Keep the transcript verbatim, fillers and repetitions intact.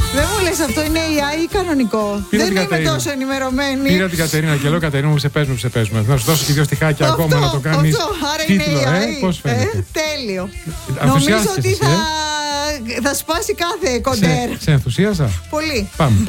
Δεν μου λες αυτό είναι έι άι ή κανονικό? Πήρα Δεν την είμαι Κατερίνα. τόσο ενημερωμένη. Πήρα την Κατερίνα και λέω Κατερίνα μου, σε παίζουμε, σε παίζουμε. Να σου δώσω και δύο στιχάκια Αυτό, ακόμα να το κάνεις αυτό, άρα τίτλο, είναι έι άι. ε, πώς φαίνεται. Ε, τέλειο. Ενθουσιάστηκες Νομίζω ότι εσύ, θα, ε? θα σπάσει κάθε κοντέρ. Σε, σε ενθουσίασα. Πολύ. Πάμε.